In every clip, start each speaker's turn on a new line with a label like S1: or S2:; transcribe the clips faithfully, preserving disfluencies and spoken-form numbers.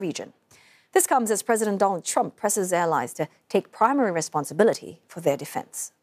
S1: region. This comes as President Donald Trump presses airlines to take primary responsibility for their defense.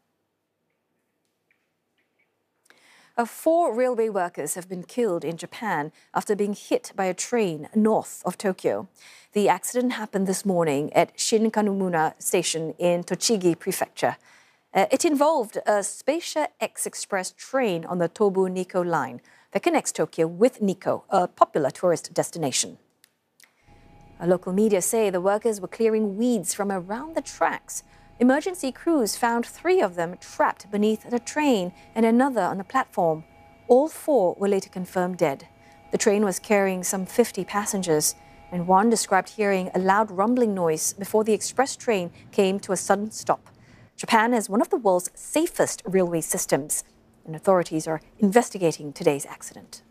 S1: Uh, four railway workers have been killed in Japan after being hit by a train north of Tokyo. The accident happened this morning at Shinkanumuna Station in Tochigi Prefecture. Uh, it involved a Spaceship X Express train on the Tobu Nikko line that connects Tokyo with Nikko, a popular tourist destination. Uh, local media say the workers were clearing weeds from around the tracks. Emergency crews found three of them trapped beneath the train and another on the platform. All four were later confirmed dead. The train was carrying some fifty passengers, and one described hearing a loud rumbling noise before the express train came to a sudden stop. Japan has one of the world's safest railway systems, and authorities are investigating today's accident.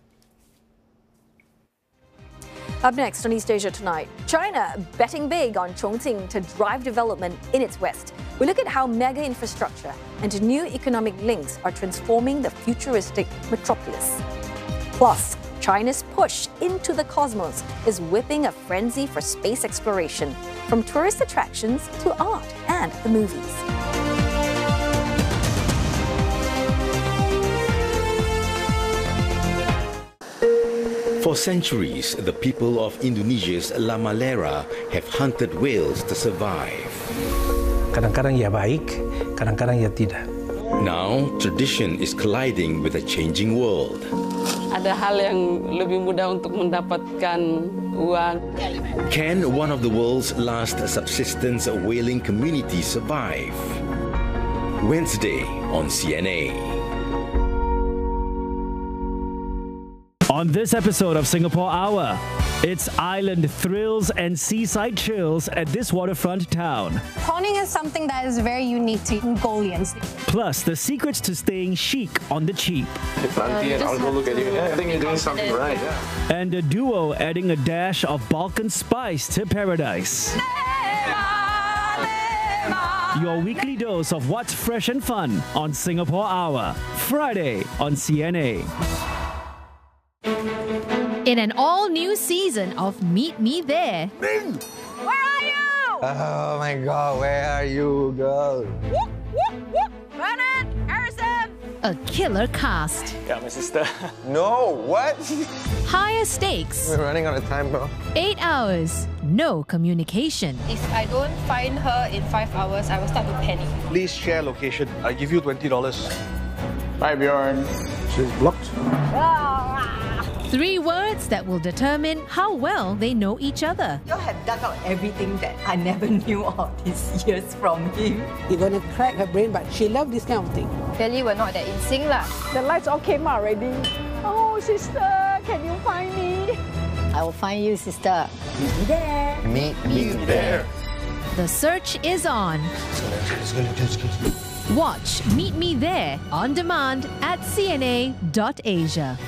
S1: Up next on East Asia Tonight, China betting big on Chongqing to drive development in its west. We look at how mega infrastructure and new economic links are transforming the futuristic metropolis. Plus, China's push into the cosmos is whipping a frenzy for space exploration, from tourist attractions to art and the movies.
S2: For centuries, the people of Indonesia's La Malera have hunted whales to survive.
S3: Kadang-kadang ia baik, kadang-kadang ia tidak.
S2: Now, tradition is colliding with a changing world.
S4: Ada hal yang lebih mudah untuk mendapatkan uang.
S2: Can one of the world's last subsistence whaling communities survive? Wednesday on C N A.
S5: On this episode of Singapore Hour, it's island thrills and seaside chills at this waterfront town.
S6: Prawning is something that is very unique to Mongolians.
S5: Plus, the secrets to staying chic on the cheap.
S7: Auntie, and I'll go look at you. Yeah, I think you're doing something right. Yeah.
S5: And a duo adding a dash of Balkan spice to paradise. Your weekly dose of what's fresh and fun on Singapore Hour, Friday on C N A.
S8: In an all-new season of Meet Me There.
S9: Ming! Where are you?
S10: Oh my God, where are you, girl?
S9: Whoop, whoop, whoop. Bernard, Harrison!
S8: A killer cast.
S7: Yeah, my sister.
S10: No, what?
S8: Higher stakes.
S10: We're running out of time, bro.
S8: Eight hours. No communication.
S11: If I don't find her in five hours, I will start to panic.
S12: Please share location. I give you twenty dollars.
S7: Bye, Bjorn.
S12: She's blocked.
S8: Three words that will determine how well they know each other.
S13: You have dug out everything that I never knew all these years from him.
S14: You're going to crack her brain, but she loves this kind of thing.
S11: Clearly, we're not that in sync lah.
S15: The lights all came out already. Oh, sister, can you find me?
S13: I will find you, sister. Meet me there.
S10: Meet me there.
S8: The search is on. Watch Meet Me There on demand at C N A dot Asia.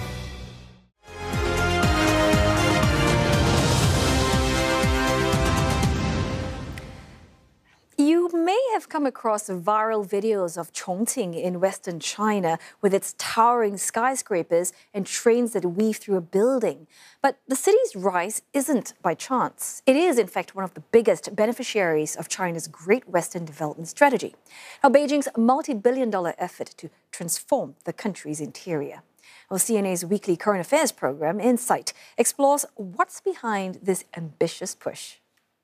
S1: You may have come across viral videos of Chongqing in western China with its towering skyscrapers and trains that weave through a building. But the city's rise isn't by chance. It is, in fact, one of the biggest beneficiaries of China's Great Western Development Strategy. Now, Beijing's multi-billion dollar effort to transform the country's interior. Well, C N A's weekly current affairs program, Insight, explores what's behind this ambitious push.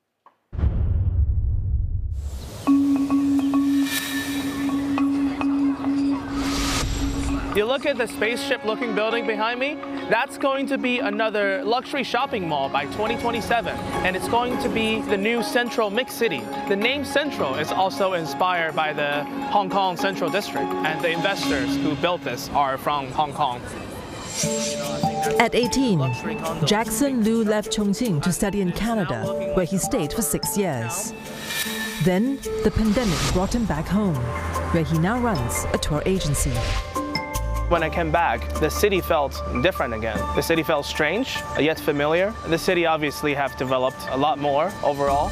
S16: You look at the spaceship-looking building behind me, that's going to be another luxury shopping mall by twenty twenty-seven, and it's going to be the new Central Mixed City. The name Central is also inspired by the Hong Kong Central District, and the investors who built this are from Hong Kong.
S17: At eighteen, Jackson Lu left Chongqing to study in Canada, where he stayed for six years. Then, the pandemic brought him back home, where he now runs a tour agency.
S16: When I came back, the city felt different again. The city felt strange, yet familiar. The city obviously have developed a lot more overall.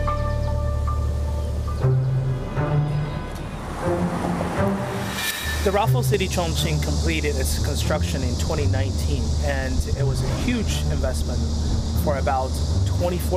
S16: The Raffles City Chongqing completed its construction in twenty nineteen, and it was a huge investment for about twenty-four